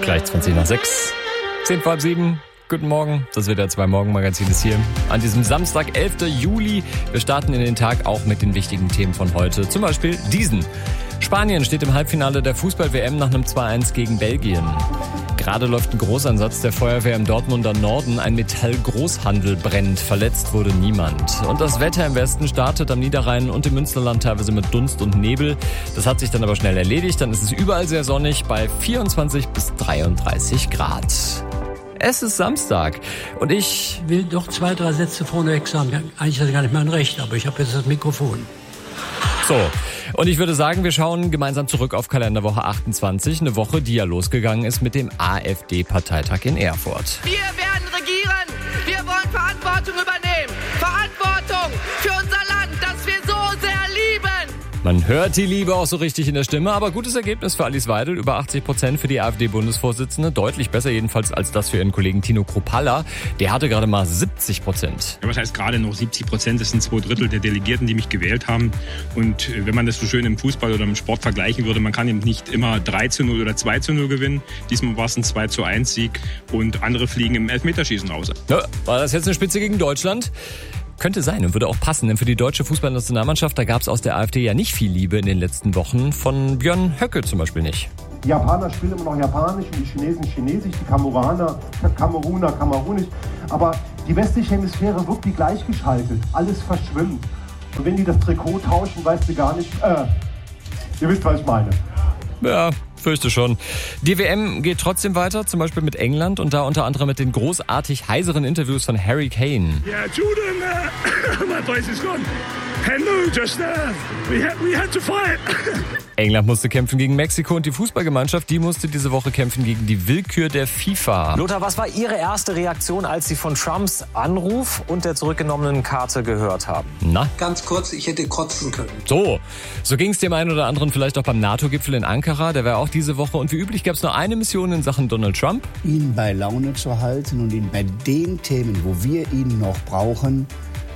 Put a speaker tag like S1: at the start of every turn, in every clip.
S1: Gleich 6:20. 10 vor halb 7. Guten Morgen, das WDR 2 Morgenmagazin ist hier. An diesem Samstag, 11. Juli. Wir starten in den Tag auch mit den wichtigen Themen von heute. Zum Beispiel diesen. Spanien steht im Halbfinale der Fußball-WM nach einem 2:1 gegen Belgien. Gerade läuft ein Großeinsatz der Feuerwehr im Dortmunder Norden. Ein Metallgroßhandel brennt. Verletzt wurde niemand. Und das Wetter im Westen startet am Niederrhein und im Münsterland teilweise mit Dunst und Nebel. Das hat sich dann aber schnell erledigt. Dann ist es überall sehr sonnig bei 24 bis 33 Grad. Es ist Samstag und ich
S2: will doch 2, 3 Sätze vorneweg sagen. Eigentlich ist das gar nicht mein Recht, aber ich habe jetzt das Mikrofon.
S1: So, und ich würde sagen, wir schauen gemeinsam zurück auf Kalenderwoche 28. Eine Woche, die ja losgegangen ist mit dem AfD-Parteitag in Erfurt.
S3: Wir werden regieren. Wir wollen Verantwortung übernehmen. Verantwortung für unser Land, das wir so sehr lieben.
S1: Man hört die Liebe auch so richtig in der Stimme, aber gutes Ergebnis für Alice Weidel, über 80% für die AfD-Bundesvorsitzende, deutlich besser jedenfalls als das für ihren Kollegen Tino Kruppalla, der hatte gerade mal 70%.
S4: Ja, was heißt gerade noch 70%? Das sind 2/3 der Delegierten, die mich gewählt haben. Und wenn man das so schön im Fußball oder im Sport vergleichen würde, man kann eben nicht immer 3:0 oder 2:0 gewinnen. Diesmal war es ein 2:1 Sieg und andere fliegen im Elfmeterschießen raus.
S1: Ja, war das jetzt eine Spitze gegen Deutschland? Könnte sein und würde auch passen, denn für die deutsche Fußballnationalmannschaft, da gab es aus der AfD ja nicht viel Liebe in den letzten Wochen. Von Björn Höcke zum Beispiel nicht.
S5: Die Japaner spielen immer noch Japanisch und die Chinesen Chinesisch, die Kameruner Kamerunisch. Aber die westliche Hemisphäre wird wie gleichgeschaltet. Alles verschwimmt. Und wenn die das Trikot tauschen, weißt du gar nicht, ihr wisst, was ich meine.
S1: Ja, fürchte schon. Die WM geht trotzdem weiter, zum Beispiel mit England und da unter anderem mit den großartig heiseren Interviews von Harry Kane.
S6: Yeah, Jordan, my voice is gone. Hello, just we had to fight.
S1: England musste kämpfen gegen Mexiko und die Fußballgemeinschaft, die musste diese Woche kämpfen gegen die Willkür der FIFA.
S7: Lothar, was war Ihre erste Reaktion, als Sie von Trumps Anruf und der zurückgenommenen Karte gehört haben?
S1: Na?
S2: Ganz kurz, ich hätte kotzen können.
S1: So ging es dem einen oder anderen vielleicht auch beim NATO-Gipfel in Ankara. Der war auch diese Woche und wie üblich gab es nur eine Mission in Sachen Donald Trump.
S8: Ihn bei Laune zu halten und ihn bei den Themen, wo wir ihn noch brauchen,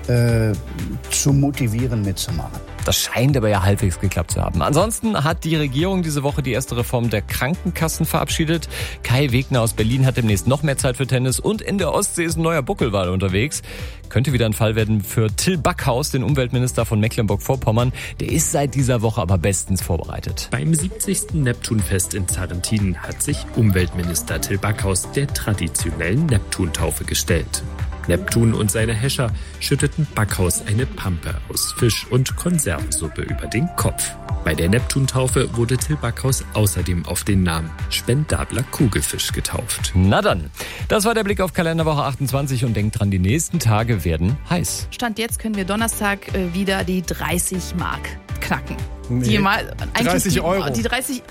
S8: zu motivieren, mitzumachen.
S1: Das scheint aber ja halbwegs geklappt zu haben. Ansonsten hat die Regierung diese Woche die erste Reform der Krankenkassen verabschiedet. Kai Wegner aus Berlin hat demnächst noch mehr Zeit für Tennis und in der Ostsee ist ein neuer Buckelwal unterwegs. Könnte wieder ein Fall werden für Till Backhaus, den Umweltminister von Mecklenburg-Vorpommern. Der ist seit dieser Woche aber bestens vorbereitet.
S9: Beim 70. Neptunfest in Zarrentin hat sich Umweltminister Till Backhaus der traditionellen Neptuntaufe gestellt. Neptun und seine Häscher schütteten Backhaus eine Pampe aus Fisch und Konservensuppe über den Kopf. Bei der Neptuntaufe wurde Till Backhaus außerdem auf den Namen Spendabler Kugelfisch getauft.
S1: Na dann, das war der Blick auf Kalenderwoche 28 und denkt dran, die nächsten Tage werden heiß.
S10: Stand jetzt können wir Donnerstag wieder die 30 Mark knacken.
S11: Nee, 30 Euro.
S10: Die 30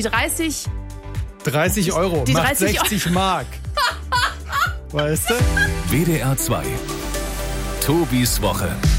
S11: Euro
S10: die
S11: macht
S10: 30
S11: 60 Mark. Weißt du?
S12: WDR 2. Tobis Woche.